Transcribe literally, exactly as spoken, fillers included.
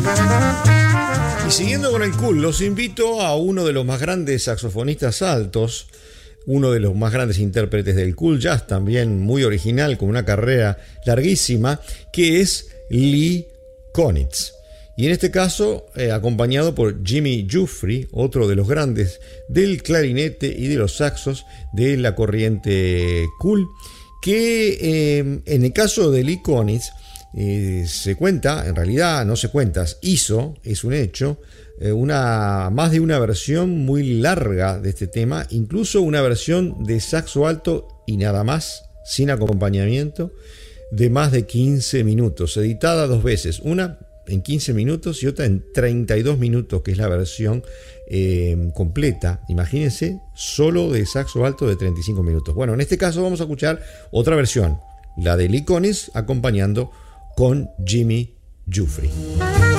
Y siguiendo con el cool, los invito a uno de los más grandes saxofonistas altos, uno de los más grandes intérpretes del cool jazz, también muy original, con una carrera larguísima, que es Lee Konitz. Y en este caso, eh, acompañado por Jimmy Giuffre, otro de los grandes del clarinete y de los saxos de la corriente cool, que eh, en el caso de Lee Konitz, eh, se cuenta, en realidad no se cuenta, hizo, es un hecho, eh, una, más de una versión muy larga de este tema, incluso una versión de saxo alto y nada más, sin acompañamiento, de más de quince minutos, editada dos veces, una en quince minutos y otra en treinta y dos minutos, que es la versión eh, completa. Imagínense, solo de saxo alto de treinta y cinco minutos. Bueno, en este caso vamos a escuchar otra versión, la de Lee Konitz, acompañando con Jimmy Giuffre.